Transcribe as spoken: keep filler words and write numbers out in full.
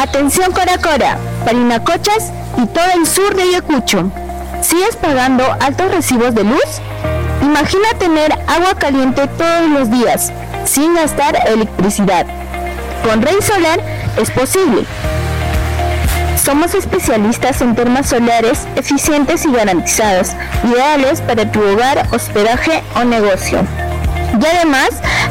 Atención Cora Cora, Parinacochas y todo el sur de Ayacucho. ¿Sigues pagando altos recibos de luz? Imagina tener agua caliente todos los días, sin gastar electricidad. Con Rey Solar es posible. Somos especialistas en termas solares eficientes y garantizados, ideales para tu hogar, hospedaje o negocio. Y además,